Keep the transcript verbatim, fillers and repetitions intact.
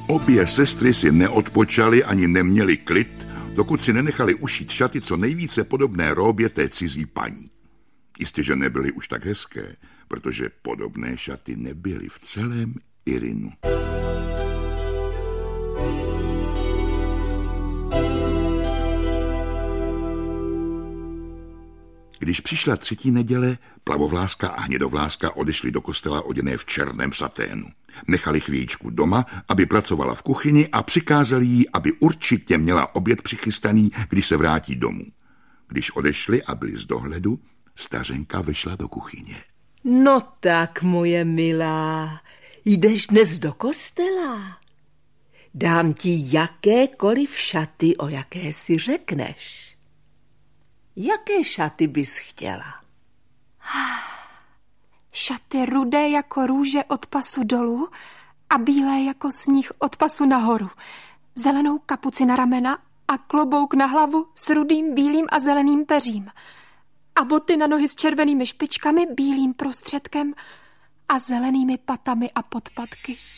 Obě sestry si neodpočaly ani neměly klid, dokud si nenechali ušít šaty co nejvíce podobné róbě té cizí paní. Jistě, že nebyly už tak hezké, protože podobné šaty nebyly v celém Irinu. Když přišla třetí neděle, Plavovláska a Hnědovláska odešli do kostela oděné v černém saténu. Nechali chvíjičku doma, aby pracovala v kuchyni a přikázali jí, aby určitě měla oběd přichystaný, když se vrátí domů. Když odešli a byli z dohledu, stařenka vešla do kuchyně. No tak, moje milá, jdeš dnes do kostela? Dám ti jakékoliv šaty, o jaké si řekneš. Jaké šaty bys chtěla? Šaty rudé jako růže od pasu dolů a bílé jako sníh od pasu nahoru. Zelenou kapuci na ramena a klobouk na hlavu s rudým, bílým a zeleným peřím. A boty na nohy s červenými špičkami, bílým prostředkem a zelenými patami a podpatky.